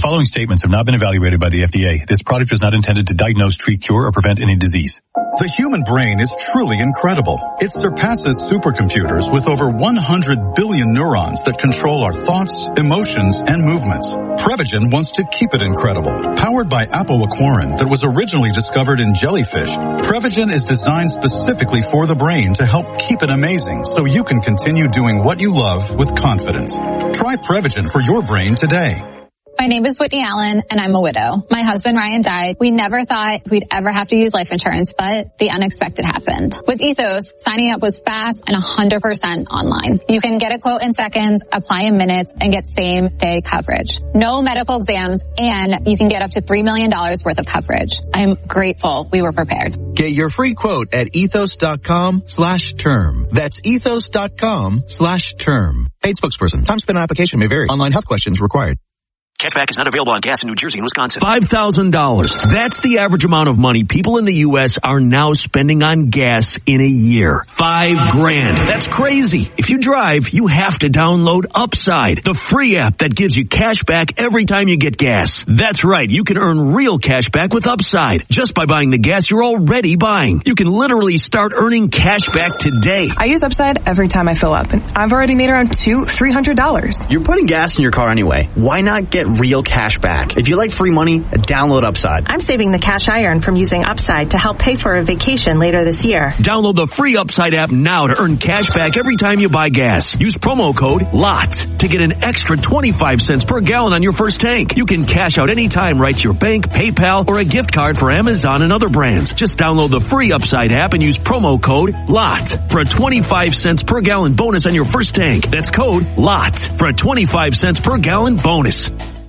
following statements have not been evaluated by the FDA. This product is not intended to diagnose, treat, cure, or prevent any disease. The human brain is truly incredible. It surpasses supercomputers with over 100 billion neurons that control our thoughts, emotions, and movements. Prevagen wants to keep it incredible. Powered by apoaquarin that was originally discovered in jellyfish, Prevagen is designed specifically for the brain to help keep it amazing so you can continue doing what you love with confidence. Try Prevagen for your brain today. My name is Whitney Allen, and I'm a widow. My husband, Ryan, died. We never thought we'd ever have to use life insurance, but the unexpected happened. With Ethos, signing up was fast and 100% online. You can get a quote in seconds, apply in minutes, and get same-day coverage. No medical exams, and you can get up to $3 million worth of coverage. I'm grateful we were prepared. Get your free quote at ethos.com/term. That's ethos.com/term. Paid spokesperson. Time spent on application may vary. Online health questions required. Cashback is not available on gas in New Jersey and Wisconsin. $5,000. That's the average amount of money people in the U.S. are now spending on gas in a year. $5,000. That's crazy. If you drive, you have to download Upside, the free app that gives you cash back every time you get gas. That's right. You can earn real cash back with Upside just by buying the gas you're already buying. You can literally start earning cash back today. I use Upside every time I fill up, and I've already made around $300. You're putting gas in your car anyway. Why not get real cash back? If you like free money, download Upside. I'm saving the cash I earn from using Upside to help pay for a vacation later this year. Download the free Upside app now to earn cash back every time you buy gas. Use promo code LOT to get an extra 25 cents per gallon on your first tank. You can cash out anytime right to your bank, PayPal, or a gift card for Amazon and other brands. Just download the free Upside app and use promo code LOT for a 25 cents per gallon bonus on your first tank. That's code LOT for a 25 cents per gallon bonus.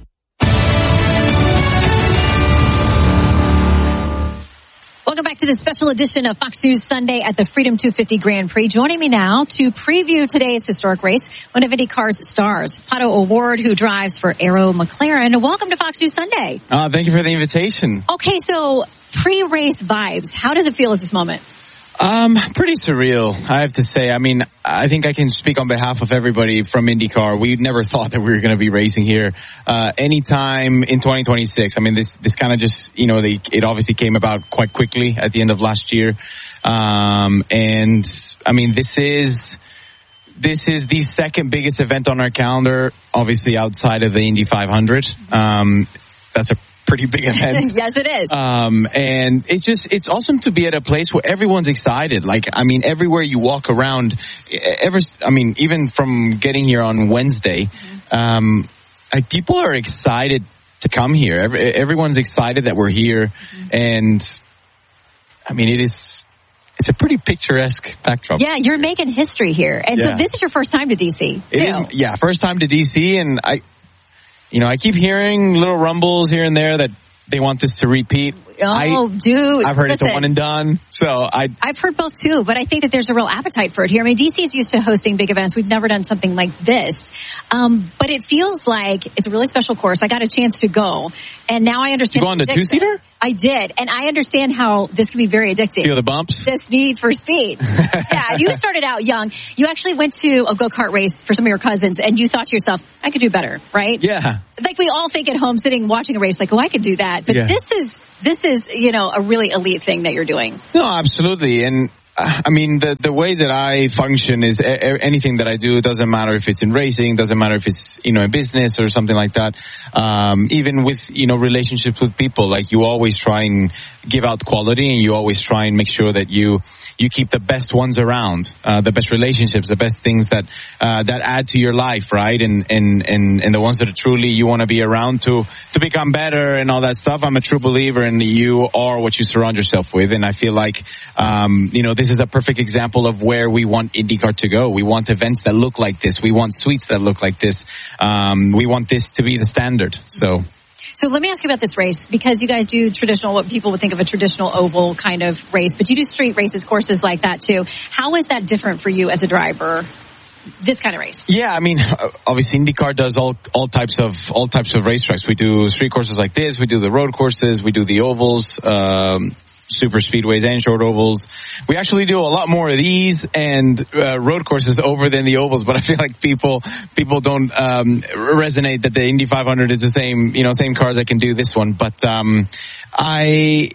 Welcome back to this special edition of Fox News Sunday at the Freedom 250 Grand Prix. Joining me now to preview today's historic race, one of IndyCar's stars, Pato O'Ward, who drives for Arrow McLaren. Welcome to Fox News Sunday. Thank you for the invitation. Okay, so pre-race vibes. How does it feel at this moment? Pretty surreal, I have to say. I mean, I think I can speak on behalf of everybody from IndyCar. We never thought that we were going to be racing here, anytime in 2026. I mean, this kind of just, it obviously came about quite quickly at the end of last year. And I mean, this is the second biggest event on our calendar, obviously outside of the Indy 500. That's a pretty big event. Yes, it is. And it's awesome to be at a place where everyone's excited. Like, I mean, everywhere you walk around, even from getting here on Wednesday, people are excited to come here. Everyone's excited that we're here. And I mean, it's a pretty picturesque backdrop. Yeah, you're making history here. And so this is your first time to DC, too. First time to DC. And I keep hearing little rumbles here and there that they want this to repeat. Dude. I've heard it's a one and done. So I've heard both too, but I think that there's a real appetite for it here. I mean, DC is used to hosting big events. We've never done something like this. But it feels like it's a really special course. I got a chance to go. And now I understand. Did you go on the two-seater? I did. And I understand how this can be very addictive. Feel the bumps? This need for speed. Yeah, you started out young. You actually went to a go-kart race for some of your cousins, and you thought to yourself, I could do better, right? Yeah. Like we all think at home sitting watching a race, like, I could do that. But this is, a really elite thing that you're doing. No, absolutely. And I mean, the way that I function is anything that I do, doesn't matter if it's in racing, doesn't matter if it's, in business or something like that. Even with, relationships with people, like you always try and give out quality, and you always try and make sure that you keep the best ones around, the best relationships, the best things that add to your life, right? And the ones that are truly you want to be around to become better and all that stuff. I'm a true believer in you are what you surround yourself with. And I feel like, this is a perfect example of where we want IndyCar to go. We want events that look like this. We want suites that look like this. We want this to be the standard. So let me ask you about this race, because you guys do traditional, what people would think of a traditional oval kind of race, but you do street races, courses like that too. How is that different for you as a driver? This kind of race? Yeah, I mean, obviously IndyCar does all types of racetracks. We do street courses like this. We do the road courses. We do the ovals. super speedways and short ovals. We actually do a lot more of these and road courses over than the ovals, but I feel like people don't resonate that the Indy 500 is the same cars that can do this one. But I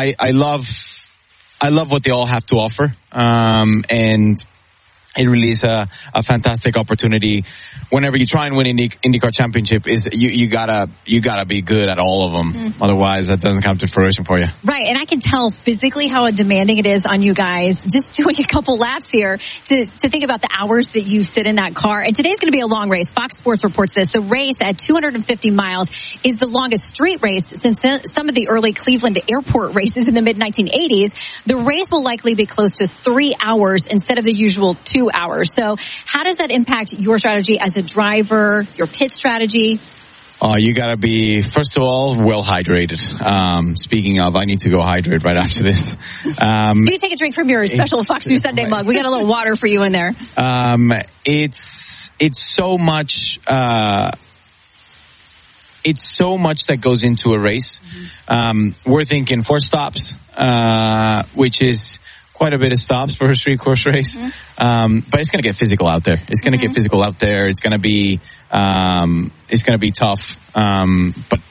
love what they all have to offer, and it really is a fantastic opportunity. Whenever you try and win IndyCar Championship, you gotta be good at all of them. Otherwise, that doesn't come to fruition for you. Right, and I can tell physically how demanding it is on you guys just doing a couple laps here to think about the hours that you sit in that car. And today's going to be a long race. Fox Sports reports this. The race at 250 miles is the longest street race since some of the early Cleveland airport races in the mid-1980s. The race will likely be close to 3 hours instead of the usual 2 hours. So how does that impact your strategy as a driver, your pit strategy? Oh, you gotta be, first of all, well hydrated. Speaking of, I need to go hydrate right after this. You can take a drink from your special Fox News Sunday mug. We got a little water for you in there. It's so much, that goes into a race. We're thinking 4 stops, which is quite a bit of stops for a street course race. But it's going to get physical out there. It's going to get physical out there. It's going to be tough. But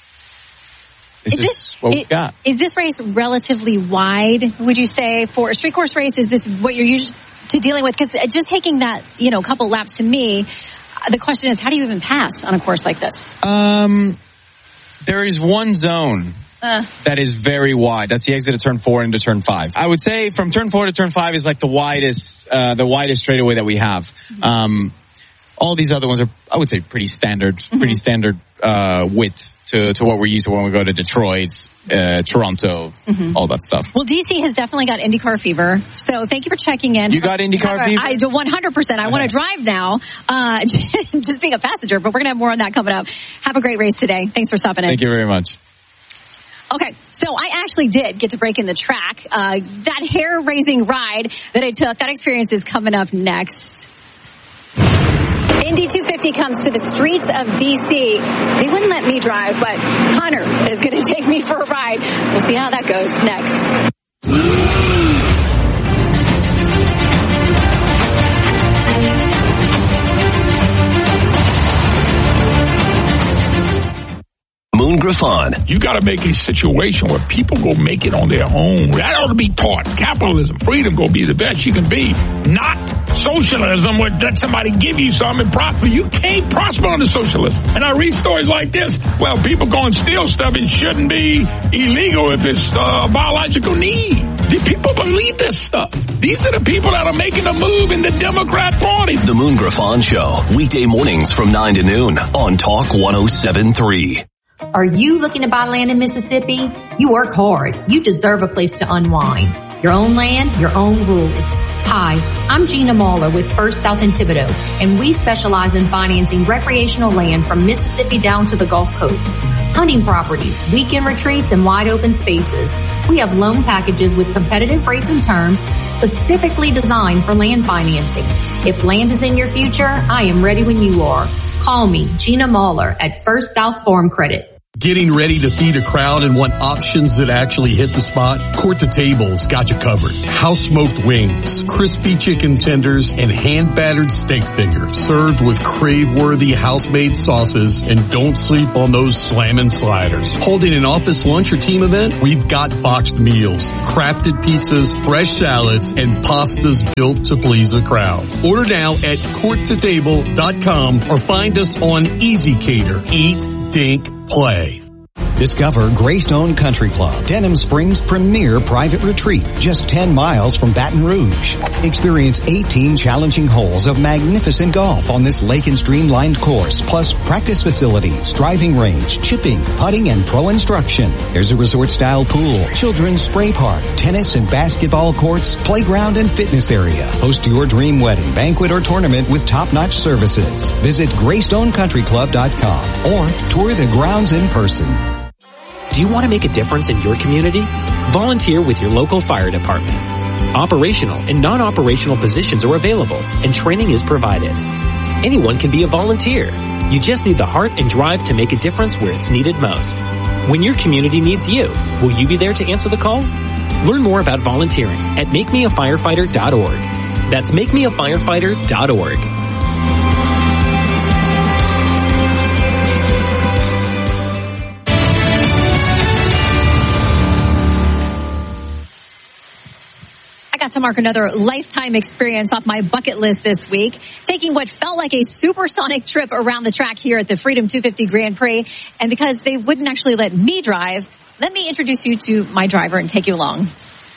this what we've got. Is this race relatively wide, would you say, for a street course race? Is this what you're used to dealing with? Because just taking that, couple laps, to me, the question is, how do you even pass on a course like this? There is one zone that is very wide. That's the exit of turn 4 into turn 5. I would say from turn 4 to turn 5 is like the widest straightaway that we have. All these other ones are, I would say, pretty standard width to what we're used to when we go to Detroit, Toronto, all that stuff. Well, DC has definitely got IndyCar fever. So thank you for checking in. You got IndyCar fever? I do 100%. I want to drive now, just being a passenger, but we're going to have more on that coming up. Have a great race today. Thanks for stopping in. Thank you very much. Okay, so I actually did get to break in the track. That hair-raising ride that I took, that experience is coming up next. Indy 250 comes to the streets of D.C. They wouldn't let me drive, but Connor is going to take me for a ride. We'll see how that goes next. Moon Griffon. You got to make a situation where people go make it on their own. That ought to be taught. Capitalism, freedom, go be the best you can be. Not socialism where let somebody give you something and prosper. You can't prosper under socialism. And I read stories like this. Well, people go and steal stuff. It shouldn't be illegal if it's a biological need. Do people believe this stuff? These are the people that are making a move in the Democrat Party. The Moon Griffon Show. Weekday mornings from 9 to noon on Talk 107.3. Are you looking to buy land in Mississippi? You work hard. You deserve a place to unwind. Your own land, your own rules. Hi, I'm Gina Mahler with First South in Thibodaux, and we specialize in financing recreational land from Mississippi down to the Gulf Coast. Hunting properties, weekend retreats, and wide open spaces. We have loan packages with competitive rates and terms specifically designed for land financing. If land is in your future, I am ready when you are. Call me, Gina Mahler, at First South Farm Credit. Getting ready to feed a crowd and want options that actually hit the spot? Court to Table's got you covered. House smoked wings, crispy chicken tenders, and hand battered steak fingers served with crave-worthy house-made sauces, and don't sleep on those slammin' sliders. Holding an office lunch or team event? We've got boxed meals, crafted pizzas, fresh salads, and pastas built to please a crowd. Order now at courttotable.com or find us on Easy Cater. Eat, dink, play. Discover Greystone Country Club, Denham Springs' premier private retreat, just 10 miles from Baton Rouge. Experience 18 challenging holes of magnificent golf on this lake and stream-lined course, plus practice facilities, driving range, chipping, putting, and pro instruction. There's a resort-style pool, children's spray park, tennis and basketball courts, playground and fitness area. Host your dream wedding, banquet, or tournament with top-notch services. Visit GreystonecountryClub.com or tour the grounds in person. Do you want to make a difference in your community? Volunteer with your local fire department. Operational and non-operational positions are available, and training is provided. Anyone can be a volunteer. You just need the heart and drive to make a difference where it's needed most. When your community needs you, will you be there to answer the call? Learn more about volunteering at makemeafirefighter.org. That's makemeafirefighter.org. Got to mark another lifetime experience off my bucket list this week, taking what felt like a supersonic trip around the track here at the Freedom 250 Grand Prix. And because they wouldn't actually let me drive, let me introduce you to my driver and take you along.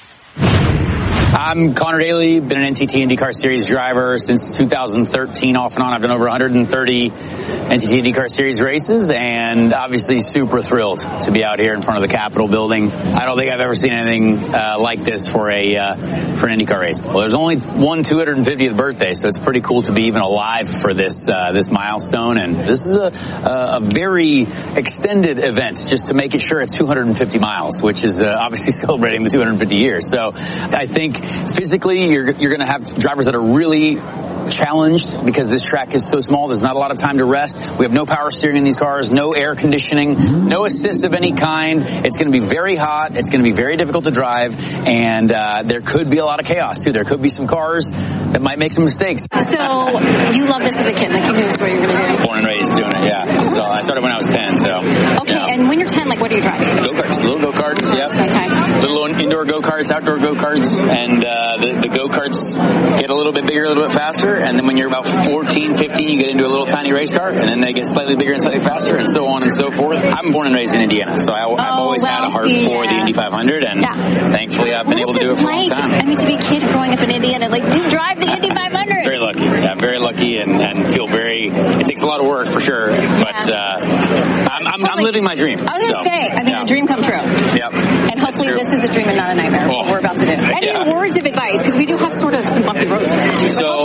I'm Connor Daly, been an NTT IndyCar Series driver since 2013 off and on. I've done over 130 NTT IndyCar Series races and obviously super thrilled to be out here in front of the Capitol building. I don't think I've ever seen anything like this for an IndyCar race. Well, there's only one 250th birthday, so it's pretty cool to be even alive for this milestone. And this is a very extended event just to make it sure it's 250 miles, which is obviously celebrating the 250 years. So I think physically, you're going to have drivers that are really challenged because this track is so small. There's not a lot of time to rest. We have no power steering in these cars, no air conditioning, no assist of any kind. It's going to be very hot. It's going to be very difficult to drive, and there could be a lot of chaos too. There could be some cars that might make some mistakes. So you love this as a kid, like you knew this is what you were going to do. Born and raised doing it, yeah. So I started when I was 10. So okay, and when you're 10, like what do you drive? Go-karts, little go-karts, yeah. Okay. Little indoor go-karts, outdoor go-karts, and the go-karts get a little bit bigger, a little bit faster, and then when you're about 14, 15, you get into a little tiny race car, and then they get slightly bigger and slightly faster, and so on and so forth. I'm born and raised in Indiana, so I've always had a heart for the Indy 500, and thankfully I've been able to do it for a long time. I mean, to be a kid growing up in Indiana, like you drive the Indy 500. Very lucky, yeah, very lucky, and feel very. It takes a lot of work for sure, but I'm living my dream. I was going to say, I mean, a dream come true. Yep. And hopefully this is a dream and not a nightmare. What we're about to do. Any words of advice? Because we do have sort of some bumpy roads around here. So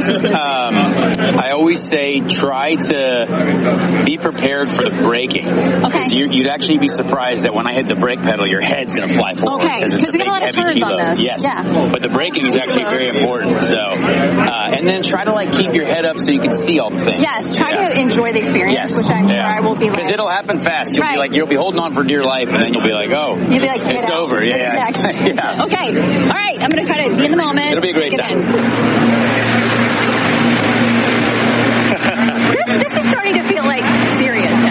I always say try to be prepared for the braking. Okay. You'd actually be surprised that when I hit the brake pedal, your head's going to fly forward. Okay. Because we got a lot of turns on this. Yes. Yeah. But the braking is actually very important. So, and then try to keep your head up so you can see all the things. Yes. Try to enjoy the experience, which I'm sure I will be. Because it'll happen fast. You'll be holding on for dear life, and then you'll be like, oh, you'll be like, it's over. Yeah. Yeah. Okay. All right. I'm going to try to be in the moment. It'll be a great time. This is starting to feel like serious.